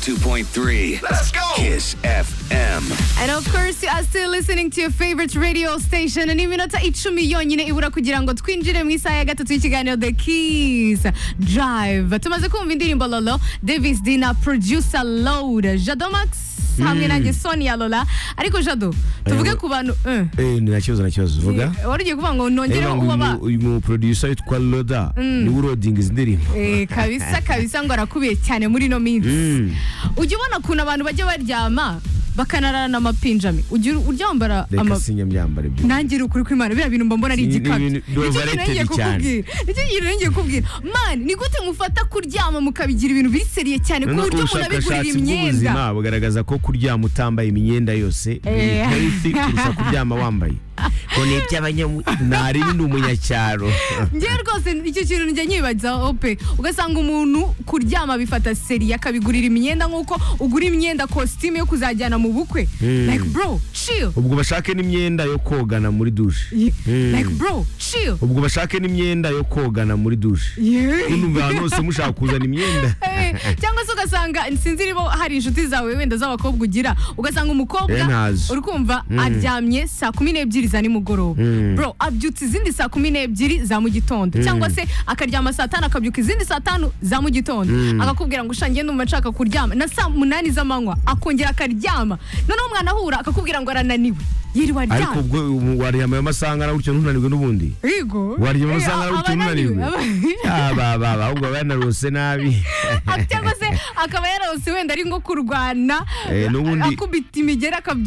102.3. Let's go. Kiss FM. And of course, you are still listening to your favorite radio station. And iminota 10 yonyine ibura kugira ngo twinjire mu isaha ya gatatu y'ikiganiro The Keys Drive. Tumaze kumva indirimbo Lolo, Davis D na producer Load, Jado Max hamwe nanjye Sonia Lola. Ariko Jado, tuvuge ku bantu nta kibazo vuga. Wari ugiye kuvuga ngo nongere ubaba. Uyu mu producer yitwa Loda ni uroding indirimbo. Kabisa ngo arakubiye cyane muri no minsi. Ujye ubona kuna abantu bajya baryama bakanarana amapinjami uryambara amasinya myambare byo nangira ukuri kw'Imana bira bintu mbona ari igikabyo ngiye kubwira man ni gute mufata kuryama mukabigira ibintu biseriye cyane ku buryo umuntu abigurira imyenda bugaragaza ko kuryama utambaye imyenda yose healthy kurusha kuryama wambaye ko ni iby'abanyamu nari ndi umunyacyaro ngiye rwose icyo kintu njye nyibaza ope ugasanga umuntu kuryama bifata seriye akabigurira imyenda nkuko ugura imyenda costume yo kuzajyana mu bukwe like bro chill ubwo bashake n'imyenda yo kogana muri douche like bro chill ubwo bashake n'imyenda yo kogana muri douche numva hose mushaka kuzana imyenda cyangwa se ugasanga sinziribo hari inshuti zawe wenda z'abakobwa ugira ugasanga umukobwa uri kumva aryamye saa 12 za nimugoroba bro abyutse izindi saa 12 za mu gitondo cyangwa se akaryama saa 5 akabyuka izindi saa 5 za mu gitondo akakubwira ngo shangiye ndumva nshaka kuryama na saa 8 z'amanywa akongera akaryama noneho umwana ahura akakubwira ngo arananiwe yiriwe aryama ariko ubwo waryama amasanga gutyo ntunanirwe n'ubundi yego waryama amasanga gutyo ntunanirwe baba ubwo banarose nabi cyangwa se akaba yarose wenda ari ngo kurwana akubita imigera